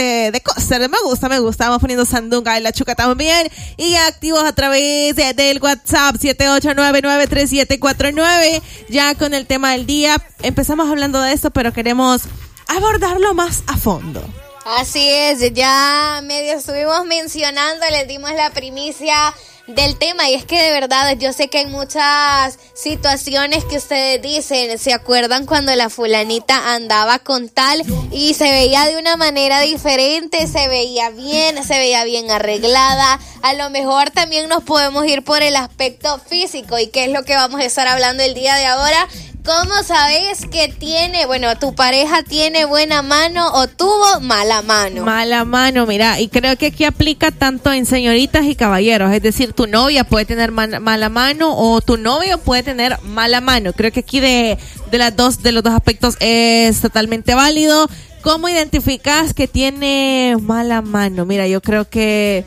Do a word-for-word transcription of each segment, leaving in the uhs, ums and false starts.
de, de cosas. Me gusta, me gusta. Vamos poniendo Sandunga y la Chuca también. Y activos a través de, del WhatsApp siete ocho nueve nueve tres siete cuatro nueve. Ya con el tema del día. Empezamos hablando de esto, pero queremos abordarlo más a fondo. Así es, ya medio estuvimos mencionando, les dimos la primicia del tema, y es que de verdad yo sé que hay muchas situaciones que ustedes dicen, ¿se acuerdan cuando la fulanita andaba con tal y se veía de una manera diferente, se veía bien, se veía bien arreglada? A lo mejor también nos podemos ir por el aspecto físico, y qué es lo que vamos a estar hablando el día de ahora. ¿Cómo sabes que tiene, bueno, tu pareja tiene buena mano o tuvo mala mano? Mala mano, mira, y creo que aquí aplica tanto en señoritas y caballeros, es decir, tu novia puede tener man, mala mano o tu novio puede tener mala mano. Creo que aquí de, de las dos, de los dos aspectos es totalmente válido. ¿Cómo identificas que tiene mala mano? Mira, yo creo que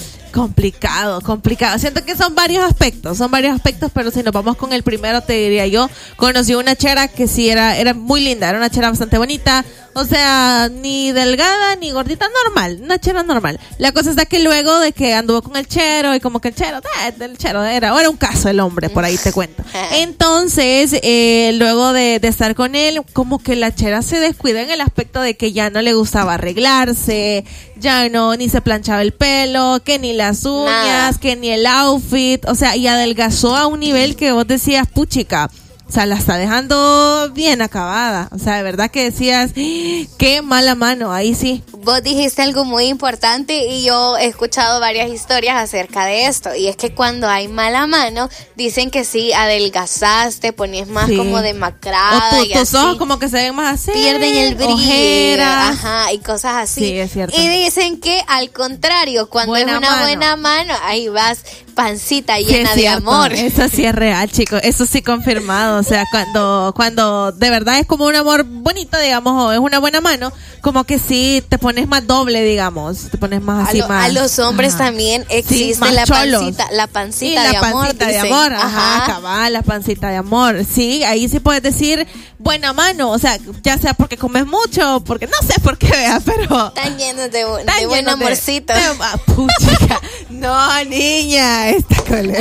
complicado, complicado. Siento que son varios aspectos, son varios aspectos, pero si nos vamos con el primero, te diría yo, conocí una chera que sí era, era muy linda, era una chera bastante bonita, o sea, ni delgada ni gordita, normal, una chera normal. La cosa está que luego de que anduvo con el chero y como que el chero, eh, el chero era, o era un caso el hombre, por ahí te cuento. Entonces, eh, luego de, de estar con él, como que la chera se descuidó en el aspecto de que ya no le gustaba arreglarse, ya no, ni se planchaba el pelo, que ni las uñas, Nada. que ni el outfit, o sea, y adelgazó a un nivel que vos decías, puchica, o sea, la está dejando bien acabada. O sea, de verdad que decías, qué mala mano, ahí sí. Vos dijiste algo muy importante y yo he escuchado varias historias acerca de esto. Y es que cuando hay mala mano, dicen que sí, adelgazaste, pones más sí. como demacrada. O tu, y tus así. ojos como que se ven más así. Pierden el brillo. Ojeras. Ajá, y cosas así. Sí, es cierto. Y dicen que al contrario, cuando buena es una mano. buena mano, ahí vas pancita llena sí, de amor. Eso sí es real, chicos. Eso sí confirmado. O sea, cuando, cuando de verdad es como un amor bonito, digamos, o es una buena mano, como que sí te pones más doble, digamos. Te pones más así, a lo, más. A los hombres ajá. también existe sí, la cholos. pancita, la pancita sí, de la amor. pancita de amor, ajá, ajá, cabal, la pancita de amor. Sí, ahí sí puedes decir buena mano, o sea, ya sea porque comes mucho, porque no sé por qué, vea, pero. Están llenos de, de buen amorcito. De, de, ah, puchica. No, niña, esta colega.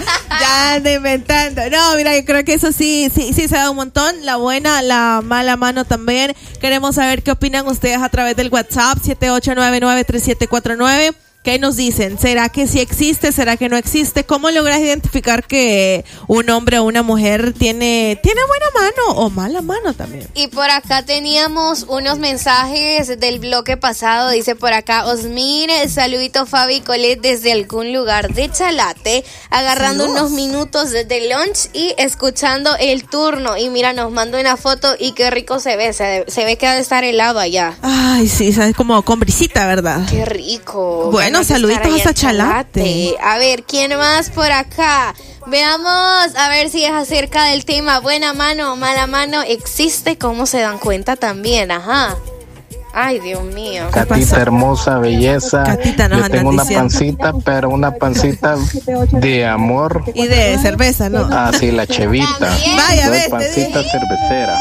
Ya anda inventando. No, mira, yo creo que eso sí, sí, sí se da un montón. La buena, la mala mano también. Queremos saber qué opinan ustedes a través del WhatsApp siete ocho nueve nueve tres siete cuatro nueve. ¿Qué nos dicen? ¿Será que sí existe? ¿Será que no existe? ¿Cómo logras identificar que un hombre o una mujer tiene, tiene buena mano o mala mano también? Y por acá teníamos unos mensajes del bloque pasado. Dice por acá, Osmir, saludito Fabi y Colette desde algún lugar de Chalate, agarrando Saludos. unos minutos de lunch y escuchando el turno. Y mira, nos manda una foto y qué rico se ve. Se, se ve que ha de estar helado allá. Ay, sí, sabes, como con brisita, ¿verdad? Qué rico. Bueno, Bueno, saluditos hasta Chalate. A ver, ¿quién más por acá? Veamos, a ver si es acerca del tema buena mano o mala mano. ¿Existe? ¿Cómo se dan cuenta también? Ajá. Ay, Dios mío. Catita hermosa, belleza. Catita, nos Yo tengo una diciendo. pancita, pero una pancita de amor. Y de cerveza, ¿no? Ah, sí, la chevita. También. Vaya, Soy ves, pancita cervecera.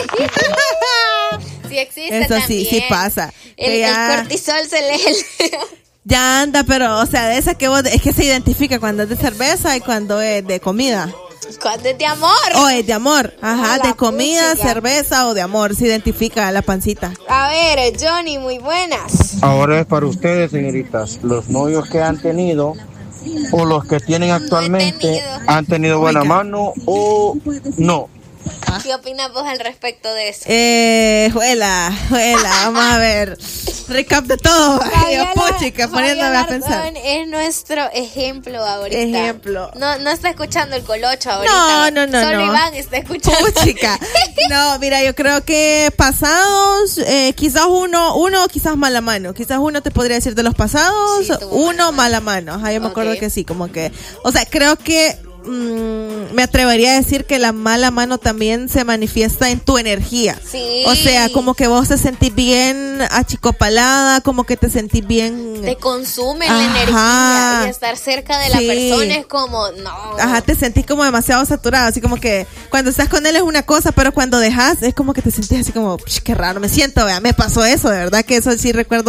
Sí existe Eso también. sí, sí pasa. El, ya... el cortisol se le... Ya anda, pero, o sea, de esa que vos, es que se identifica cuando es de cerveza y cuando es de comida. Cuando es de amor. O es de amor, ajá, La de comida, puchica. cerveza o de amor, se identifica la pancita. A ver, Johnny, muy buenas. Ahora es para ustedes, señoritas, los novios que han tenido o los que tienen actualmente, No he tenido. han tenido buena Oiga. mano o no. ¿Qué opinas vos al respecto de eso? Eh, juela, juela, vamos a ver. Recap de todo. Ay, puchica, poniéndome a pensar. Es nuestro ejemplo ahorita. Ejemplo. No, no está escuchando el colocho ahorita. No, no, no, Solo no. Iván está escuchando. Puchica. No, mira, yo creo que pasados, eh, quizás uno, uno quizás mala mano. Quizás uno te podría decir de los pasados, Sí, tuvo uno mala mala mano. Ajá, yo me Ok. acuerdo que sí, como que, o sea, creo que mm, me atrevería a decir que la mala mano también se manifiesta en tu energía. Sí. O sea, como que vos te sentís bien achicopalada, como que te sentís bien... Te consume Ajá. la energía y estar cerca de la Sí. persona es como, no. Ajá, te sentís como demasiado saturado, así como que cuando estás con él es una cosa, pero cuando dejas es como que te sentís así como, "Psh, qué raro, me siento, vea, me pasó eso, de verdad que eso sí recuerdo